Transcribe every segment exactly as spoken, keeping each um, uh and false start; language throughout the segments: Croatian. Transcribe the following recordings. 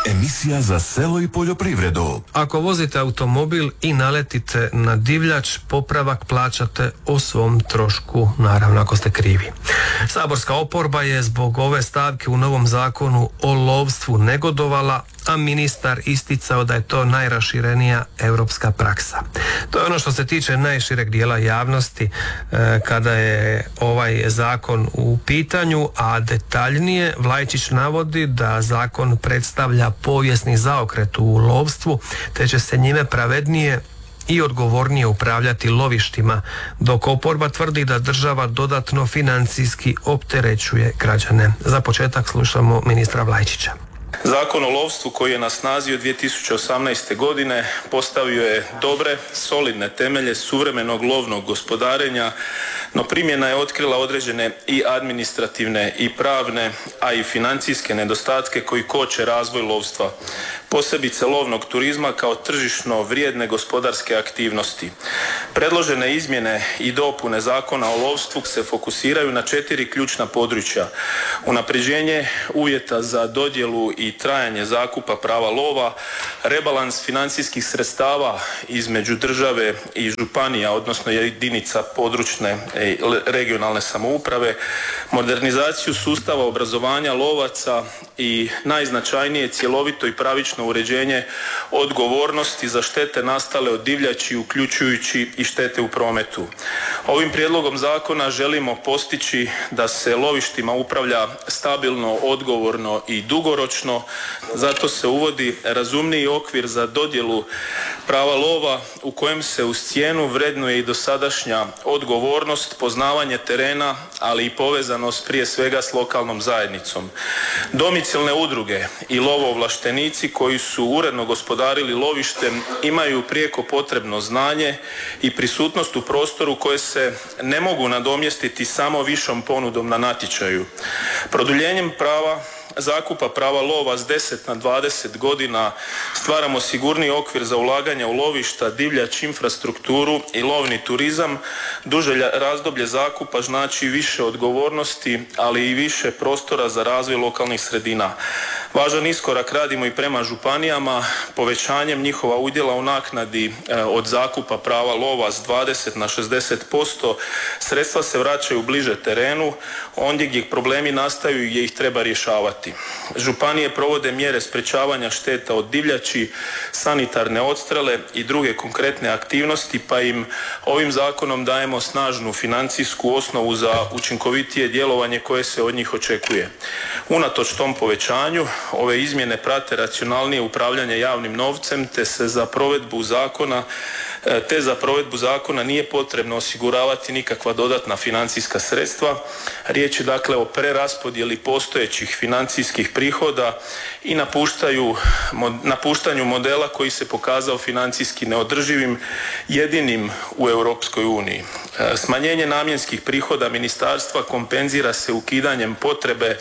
Emisija za selo i poljoprivredu. Ako vozite automobil i naletite na divljač, popravak plaćate o svom trošku, naravno ako ste krivi. Saborska oporba je zbog ove stavke u novom zakonu o lovstvu negodovala, a ministar isticao da je to najraširenija europska praksa. To je ono što se tiče najšireg dijela javnosti e, kada je ovaj zakon u pitanju, a detaljnije Vlajčić navodi da zakon predstavlja povijesni zaokret u lovstvu, te će se njime pravednije i odgovornije upravljati lovištima, dok oporba tvrdi da država dodatno financijski opterećuje građane. Za početak slušamo ministra Vlajčića. Zakon o lovstvu koji je na snazi od dvije tisuće osamnaeste. godine postavio je dobre, solidne temelje suvremenog lovnog gospodarenja, no primjena je otkrila određene i administrativne i pravne, a i financijske nedostatke koji koče razvoj lovstva, posebice lovnog turizma kao tržišno vrijedne gospodarske aktivnosti. Predložene izmjene i dopune Zakona o lovstvu se fokusiraju na četiri ključna područja: unapređenje uvjeta za dodjelu i trajanje zakupa prava lova, rebalans financijskih sredstava između države i županija, odnosno jedinica područne i regionalne samouprave, modernizaciju sustava obrazovanja lovaca i najznačajnije cjelovito i pravično uređenje odgovornosti za štete nastale od divljači, uključujući i štete u prometu. Ovim prijedlogom zakona želimo postići da se lovištima upravlja stabilno, odgovorno i dugoročno. Zato se uvodi razumniji okvir za dodjelu prava lova u kojem se uz cijenu vrednuje i dosadašnja odgovornost, poznavanje terena, ali i povezanost prije svega s lokalnom zajednicom. Domicilne udruge i lovoovlaštenici koji su uredno gospodarili lovištem imaju prijeko potrebno znanje i prisutnost u prostoru koje se ne mogu nadomjestiti samo višom ponudom na natječaju. Produljenjem prava zakupa prava lova s deset na dvadeset godina stvaramo sigurniji okvir za ulaganje u lovišta, divljač, infrastrukturu i lovni turizam. Duže razdoblje zakupa znači više odgovornosti, ali i više prostora za razvoj lokalnih sredina. Važan iskorak radimo i prema županijama, povećanjem njihova udjela u naknadi od zakupa prava lova s dvadeset na šezdeset posto. Sredstva se vraćaju bliže terenu, ondje gdje problemi nastaju i gdje ih treba rješavati. Županije provode mjere sprečavanja šteta od divljači, sanitarne odstrele i druge konkretne aktivnosti, pa im ovim zakonom dajemo snažnu financijsku osnovu za učinkovitije djelovanje koje se od njih očekuje. Unatoč tom povećanju, ove izmjene prate racionalnije upravljanje javnim novcem, te se za provedbu zakona te za provedbu zakona nije potrebno osiguravati nikakva dodatna financijska sredstva. Riječ je dakle o preraspodjeli postojećih financijskih prihoda i napuštanju modela koji se pokazao financijski neodrživim, jedinim u Europskoj uniji. Smanjenje namjenskih prihoda ministarstva kompenzira se ukidanjem potrebe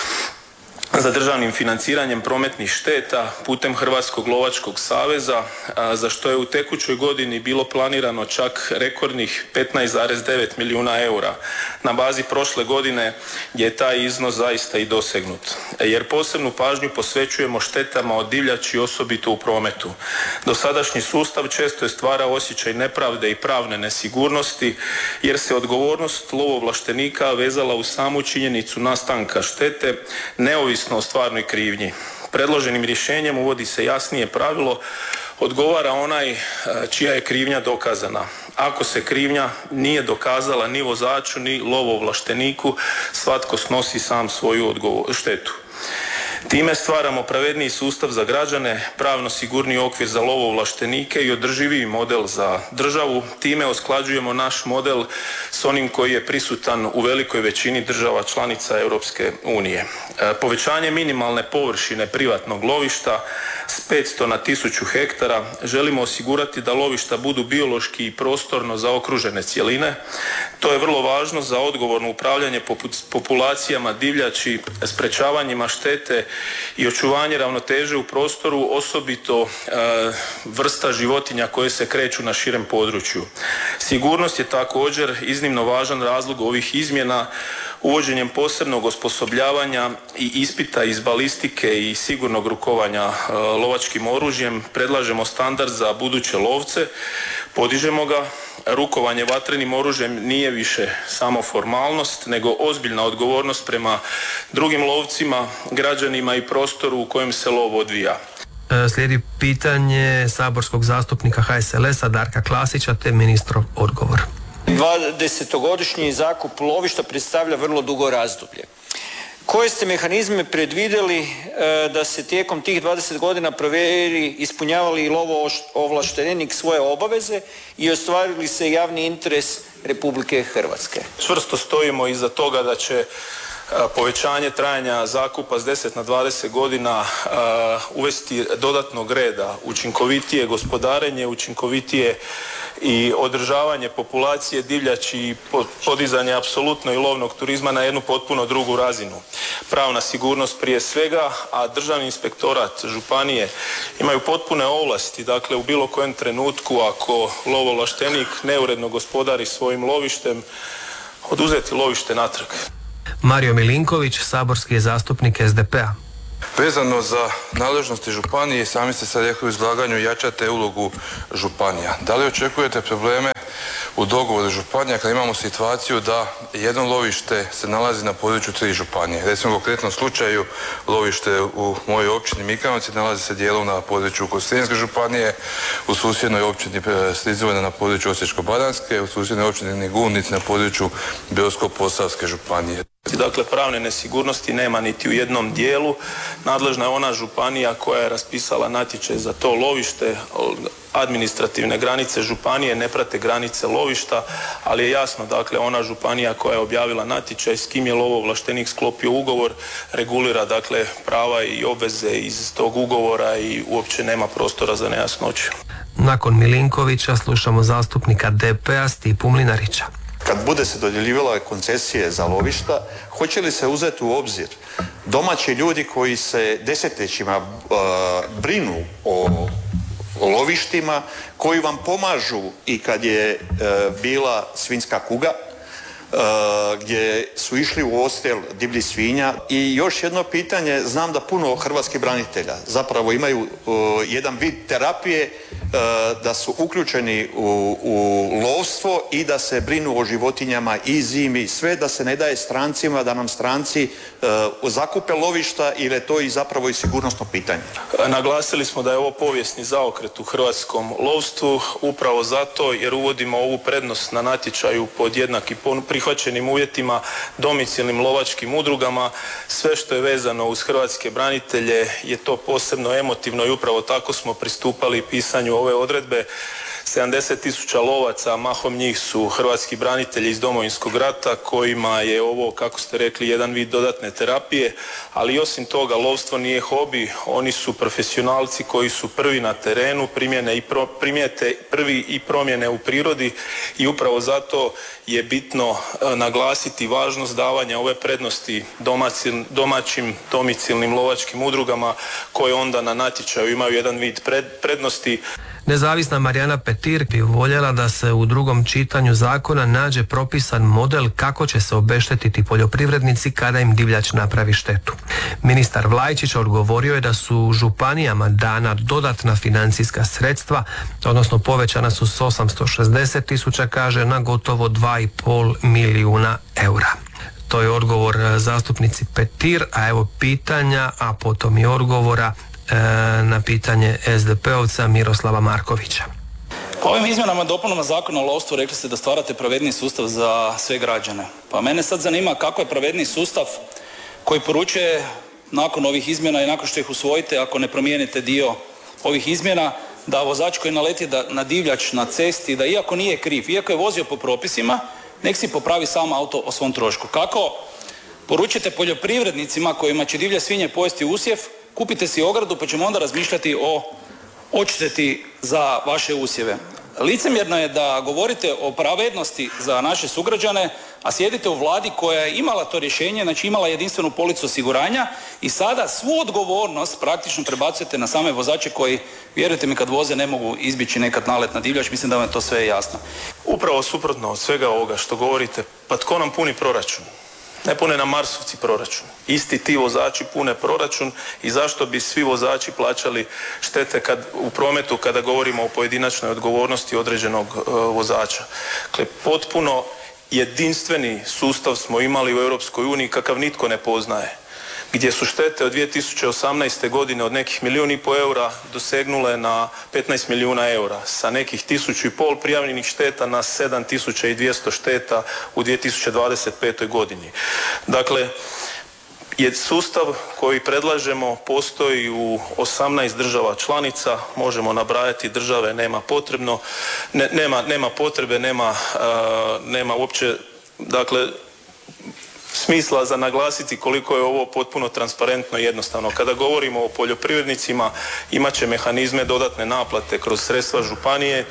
za državnim financiranjem prometnih šteta putem Hrvatskog lovačkog saveza, za što je u tekućoj godini bilo planirano čak rekordnih petnaest zarez devet milijuna eura na bazi prošle godine, gdje je taj iznos zaista i dosegnut. Jer posebnu pažnju posvećujemo štetama od divljači, osobito u prometu. Dosadašnji sustav često je stvarao osjećaj nepravde i pravne nesigurnosti, jer se odgovornost lovoovlaštenika vezala u samu činjenicu nastanka štete, neovisno o stvarnoj krivnji. Predloženim rješenjem uvodi se jasnije pravilo: odgovara onaj čija je krivnja dokazana. Ako se krivnja nije dokazala ni vozaču ni lovoovlašteniku, svatko snosi sam svoju odgovor, štetu. Time stvaramo pravedniji sustav za građane, pravno sigurniji okvir za lovoovlaštenike i održiviji model za državu. Time usklađujemo naš model s onim koji je prisutan u velikoj većini država članica Europske unije. Povećanje minimalne površine privatnog lovišta s petsto na tisuću hektara želimo osigurati da lovišta budu biološki i prostorno zaokružene cjeline. To je vrlo važno za odgovorno upravljanje populacijama divljači, sprečavanjima štete i očuvanje ravnoteže u prostoru, osobito e, vrsta životinja koje se kreću na širem području. Sigurnost je također iznimno važan razlog ovih izmjena. Uvođenjem posebnog osposobljavanja i ispita iz balistike i sigurnog rukovanja e, lovačkim oružjem predlažemo standard za buduće lovce, podižemo ga. Rukovanje vatrenim oružjem nije više samo formalnost, nego ozbiljna odgovornost prema drugim lovcima, građanima i prostoru u kojem se lov odvija. Slijedi pitanje saborskog zastupnika H S L S-a Darka Klasića te ministrov odgovor. dvadesetogodišnji zakup lovišta predstavlja vrlo dugo razdoblje. Koje ste mehanizme predvidjeli e, da se tijekom tih dvadeset godina provjeri ispunjavali lovo ovlaštenik svoje obaveze i ostvarili se javni interes Republike Hrvatske? Čvrsto stojimo iza toga da će povećanje trajanja zakupa s deset na dvadeset godina uh, uvesti dodatnog reda, učinkovitije gospodarenje, učinkovitije i održavanje populacije divljači i podizanje apsolutno i lovnog turizma na jednu potpuno drugu razinu. Pravna sigurnost prije svega, a državni inspektorat, županije imaju potpune ovlasti, dakle u bilo kojem trenutku ako lovoovlaštenik neuredno gospodari svojim lovištem, oduzeti lovište natrag. Mario Milinković, saborski je zastupnik S D P-a. Vezano za nadležnosti županije, sami ste sad rekli u izlaganju, jačate ulogu županija. Da li očekujete probleme u dogovoru županija kad imamo situaciju da jedno lovište se nalazi na području tri županije? Recimo u konkretnom slučaju lovište u mojoj općini Mikanovci nalazi se dijelom na području Kostreške županije, u susjednoj općini Strizivojna na području Osječko-baranjske, u susjednoj općini Nigulnici na području Brodsko-posavske županije. Dakle, pravne nesigurnosti nema niti u jednom dijelu. Nadležna je ona županija koja je raspisala natječaj za to lovište. Administrativne granice županije ne prate granice lovišta, ali je jasno, dakle, ona županija koja je objavila natječaj s kim je lovoovlaštenik sklopio ugovor, regulira, dakle, prava i obveze iz tog ugovora i uopće nema prostora za nejasnoću. Nakon Milinkovića slušamo zastupnika D P-a Stipu Mlinarića. Kad bude se dodjeljivale koncesije za lovišta, hoće li se uzeti u obzir domaći ljudi koji se desetljećima uh, brinu o, o lovištima, koji vam pomažu i kad je uh, bila svinjska kuga, Uh, gdje su išli u odstrel divljih svinja. I još jedno pitanje, znam da puno hrvatskih branitelja zapravo imaju uh, jedan vid terapije, uh, da su uključeni u, u lovstvo i da se brinu o životinjama i zimi, sve da se ne daje strancima, da nam stranci uh, zakupe lovišta, ili je to i zapravo i sigurnosno pitanje. Naglasili smo da je ovo povijesni zaokret u hrvatskom lovstvu, upravo zato jer uvodimo ovu prednost na natječaju pod jednaki prihvaćenim uvjetima domicilnim lovačkim udrugama. Sve što je vezano uz hrvatske branitelje je to posebno emotivno i upravo tako smo pristupali pisanju ove odredbe. sedamdeset tisuća lovaca, mahom njih su hrvatski branitelji iz Domovinskog rata kojima je ovo, kako ste rekli, jedan vid dodatne terapije, ali osim toga lovstvo nije hobi, oni su profesionalci koji su prvi na terenu, primjene i pro, primijete prvi i promjene u prirodi i upravo zato je bitno e, naglasiti važnost davanja ove prednosti domaćim, domaćim domicilnim lovačkim udrugama koje onda na natječaju imaju jedan vid pred, prednosti. Nezavisna Marijana Petir bi voljela da se u drugom čitanju zakona nađe propisan model kako će se obeštetiti poljoprivrednici kada im divljač napravi štetu. Ministar Vlajčić odgovorio je da su županijama dana dodatna financijska sredstva, odnosno povećana su s osamsto šezdeset tisuća, kaže, na gotovo dva i pol milijuna eura. To je odgovor zastupnici Petir, a evo pitanja, a potom i odgovora na pitanje S D P-ovca Miroslava Markovića. Ovim izmjenama i dopunama Zakona o lovstvu rekli ste da stvarate pravedniji sustav za sve građane. Pa mene sad zanima kako je pravedniji sustav koji poručuje nakon ovih izmjena i nakon što ih usvojite, ako ne promijenite dio ovih izmjena, da vozač koji naleti da, na divljač na cesti, da iako nije kriv, iako je vozio po propisima, nek si popravi sam auto o svom trošku. Kako poručite poljoprivrednicima kojima će divlje svinje pojesti usjev, kupite si ogradu pa ćemo onda razmišljati o odšteti za vaše usjeve. Licemjerno je da govorite o pravednosti za naše sugrađane, a sjedite u vladi koja je imala to rješenje, znači imala jedinstvenu policu osiguranja i sada svu odgovornost praktično prebacujete na same vozače koji, vjerujte mi, kad voze ne mogu izbjeći nekad nalet na divljač. Mislim da vam je to sve jasno. Upravo suprotno od svega ovoga što govorite, pa tko nam puni proračun? Ne pune nam marsovci proračun. Isti ti vozači pune proračun i zašto bi svi vozači plaćali štete kad, u prometu kada govorimo o pojedinačnoj odgovornosti određenog uh, vozača. Dakle, potpuno jedinstveni sustav smo imali u Europskoj uniji kakav nitko ne poznaje, gdje su štete od dvije tisuće osamnaeste. godine od nekih milijun i pol eura dosegnule na petnaest milijuna eura, sa nekih tisuću i pol prijavljenih šteta na sedam tisuća dvjesto šteta u dvije tisuće dvadeset petoj. godini. Dakle, je sustav koji predlažemo postoji u osamnaest država članica, možemo nabrajati države, nema potrebno, ne, nema, nema potrebe, nema, uh, nema uopće, dakle, smisla za naglasiti koliko je ovo potpuno transparentno i jednostavno. Kada govorimo o poljoprivrednicima, imat će mehanizme dodatne naplate kroz sredstva županije.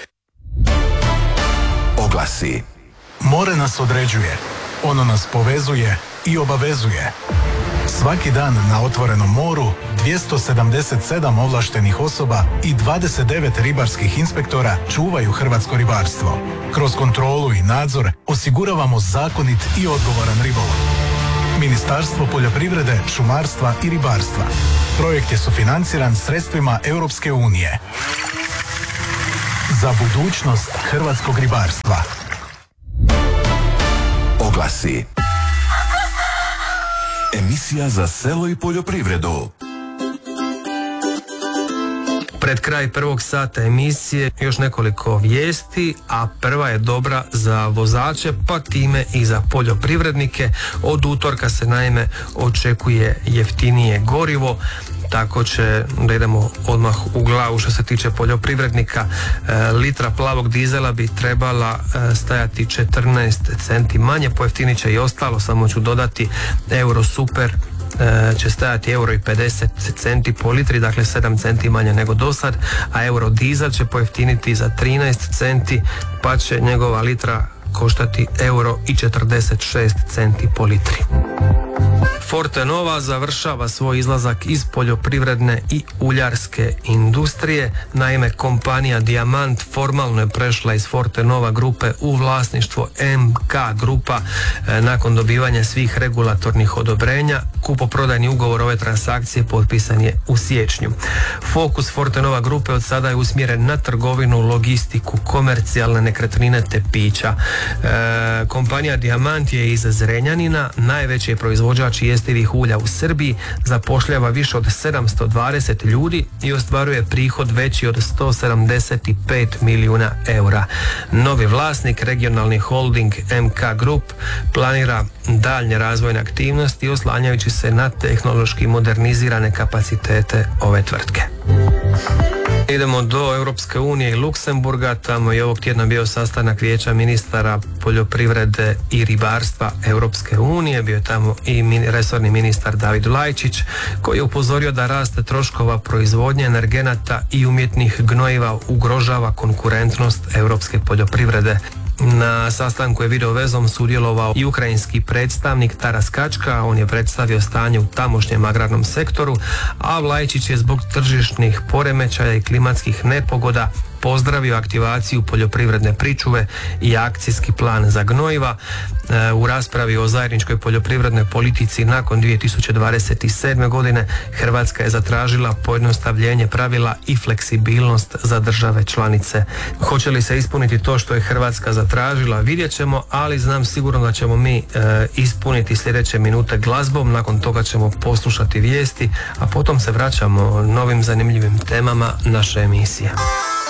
Oglasi. More nas određuje, ono nas povezuje i obavezuje. Svaki dan na otvorenom moru dvjesto sedamdeset sedam ovlaštenih osoba i dvadeset devet ribarskih inspektora čuvaju hrvatsko ribarstvo. Kroz kontrolu i nadzor osiguravamo zakonit i odgovoran ribolov. Ministarstvo poljoprivrede, šumarstva i ribarstva. Projekt je sufinanciran sredstvima Europske unije. Za budućnost hrvatskog ribarstva. Oglasi. Emisija za selo i poljoprivredu. Pred kraj prvog sata emisije još nekoliko vijesti, a prva je dobra za vozače, pa time i za poljoprivrednike. Od utorka se naime očekuje jeftinije gorivo, tako će, da idemo odmah u glavu što se tiče poljoprivrednika, e, litra plavog dizela bi trebala e, stajati četrnaest centi manje, pojeftinit će i ostalo, samo ću dodati Euro Super e, će stajati euro i pedeset centi po litri, dakle sedam centi manje nego do sad, a Euro dizel će pojeftiniti za trinaest centi, pa će njegova litra koštati euro i četrdeset šest centi po litri. Fortenova završava svoj izlazak iz poljoprivredne i uljarske industrije. Naime, kompanija Diamant formalno je prešla iz Fortenova grupe u vlasništvo M K grupa e, nakon dobivanja svih regulatornih odobrenja. Kupoprodajni ugovor ove transakcije potpisan je u siječnju. Fokus Fortenova grupe od sada je usmjeren na trgovinu, logistiku, komercijalne nekretnine te pića. E, kompanija Diamant je iz Zrenjanina, najveći je proizvođač jestivih ulja u Srbiji, zapošljava više od sedamsto dvadeset ljudi i ostvaruje prihod veći od sto sedamdeset pet milijuna eura. Novi vlasnik, regionalni holding M K Group, planira daljnje razvojne aktivnosti oslanjajući se na tehnološki modernizirane kapacitete ove tvrtke. Idemo do Europske unije i Luksemburga, tamo je ovog tjedna bio sastanak vijeća ministara poljoprivrede i ribarstva Europske unije, bio je tamo i resorni ministar David Lajčić, koji je upozorio da rast troškova proizvodnje energenata i umjetnih gnojiva ugrožava konkurentnost europske poljoprivrede. Na sastanku je video vezom sudjelovao i ukrajinski predstavnik Taras Kačka, on je predstavio stanje u tamošnjem agrarnom sektoru, a Vlajčić je zbog tržišnih poremećaja i klimatskih nepogoda pozdravio aktivaciju poljoprivredne pričuve i akcijski plan za gnojiva. E, u raspravi o zajedničkoj poljoprivrednoj politici nakon dvije tisuće dvadeset sedme. godine Hrvatska je zatražila pojednostavljenje pravila i fleksibilnost za države članice. Hoće li se ispuniti to što je Hrvatska zatražila, vidjet ćemo, ali znam sigurno da ćemo mi e, ispuniti sljedeće minute glazbom, nakon toga ćemo poslušati vijesti, a potom se vraćamo novim zanimljivim temama naše emisije.